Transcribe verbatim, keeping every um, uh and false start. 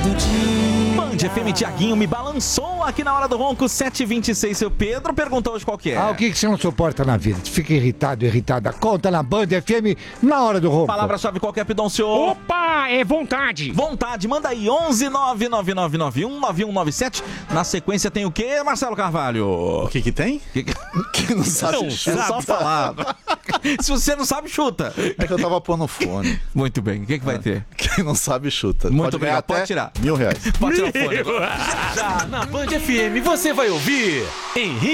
do dia. Band F M, Tiaguinho me balançou aqui na hora do ronco, sete e vinte e seis. Seu Pedro perguntou hoje qual que é. Ah, o que, que você não suporta na vida? Você fica irritado, irritada. Conta na Band F M na hora do ronco. Palavra-chave qual que é, Pidoncio? Opa, é vontade. Vontade, manda aí, onze nove nove nove nove um nove um nove sete. Na sequência tem o quê, Marcelo Carvalho? O que que tem? Que que... Que não sabe, Não, chuta. é só falar. Se você não sabe, chuta. É que eu tava pondo fone. Muito bem, o que, que vai ter? Quem não sabe, chuta. Muito pode obrigado, ganhar pode até tirar. Mil reais. Pode tirar o fone agora. Já na Band F M você vai ouvir Henrique